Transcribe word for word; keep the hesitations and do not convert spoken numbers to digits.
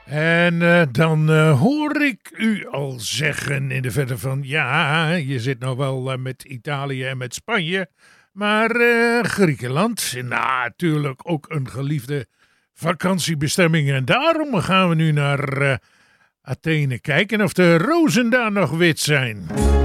En uh, dan uh, hoor ik u al zeggen in de verte van... ja, je zit nou wel uh, met Italië en met Spanje... maar uh, Griekenland, natuurlijk ook een geliefde vakantiebestemming. En daarom gaan we nu naar uh, Athene kijken of de rozen daar nog wit zijn.